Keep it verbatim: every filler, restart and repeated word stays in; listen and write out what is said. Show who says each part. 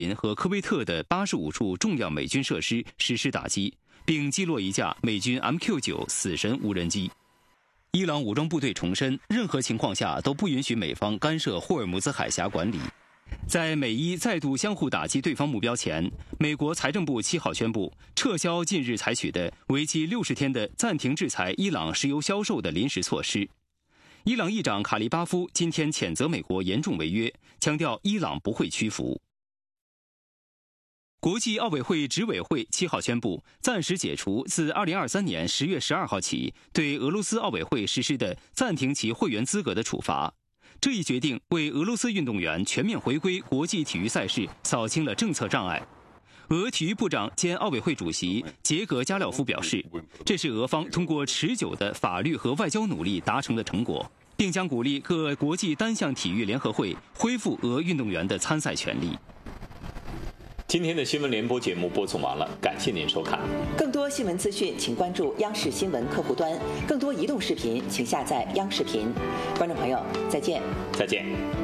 Speaker 1: 和科威特的八十五处重要美军设施实施打击，并击落一架美军 M Q 九 死神无人机。伊朗武装部队重申，任何情况下都不允许美方干涉霍尔木兹海峡管理。在美伊再度相互打击对方目标前，美国财政部七号宣布撤销近日采取的为期六十天的暂停制裁伊朗石油销售的临时措施。伊朗议长卡利巴夫今天谴责美国严重违约，强调伊朗不会屈服。国际奥委会执委会七号宣布，暂时解除自二零二三年十月十二号起对俄罗斯奥委会实施的暂停其会员资格的处罚。这一决定为俄罗斯运动员全面回归国际体育赛事扫清了政策障碍。俄体育部长兼奥委会主席杰格加廖夫表示，这是俄方通过持久的法律和外交努力达成的成果，并将鼓励各国际单项体育联合会恢复俄运动员的参赛权利。
Speaker 2: 今天的新闻联播节目播送完了，感谢您收看。
Speaker 3: 更多新闻资讯，请关注央视新闻客户端；更多移动视频，请下载央视频。观众朋友，再见。
Speaker 2: 再见。